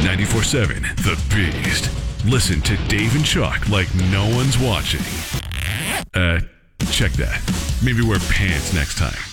94.7 The Beast. Listen to Dave and Chuck like no one's watching. Check that. Maybe wear pants next time.